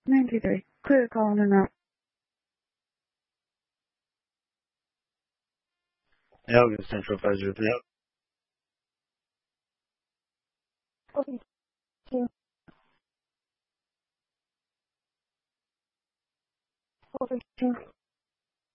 93. Clear calling and out. Elgin Central 503. Okay. 2. 4. 2.